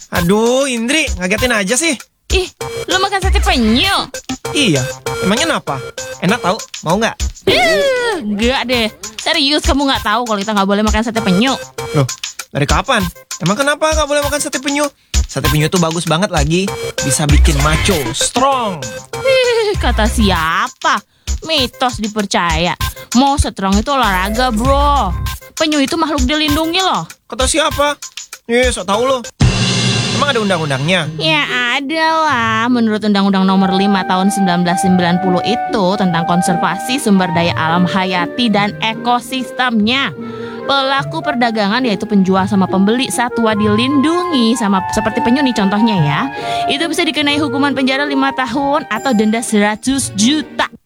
Aduh, Indri, ngagetin aja sih. Ih, lu makan sate penyu? Iya, emangnya kenapa? Enak tau, mau nggak? Enggak deh. Serius kamu nggak tahu kalau kita nggak boleh makan sate penyu? Loh, dari kapan? Emang kenapa nggak boleh makan sate penyu? Sate penyu tuh bagus banget lagi. Bisa bikin macho, strong. Kata siapa? Mitos dipercaya. Mau strong itu olahraga, bro. Penyu itu makhluk dilindungi loh. Kata siapa? Sok tahu lo. Emang ada undang-undangnya? Ya ada lah. Menurut Undang-Undang Nomor 5 Tahun 1990 itu tentang konservasi sumber daya alam hayati dan ekosistemnya. Pelaku perdagangan yaitu penjual sama pembeli satwa dilindungi sama seperti penyu nih contohnya ya. Itu bisa dikenai hukuman penjara 5 tahun atau denda 100 juta.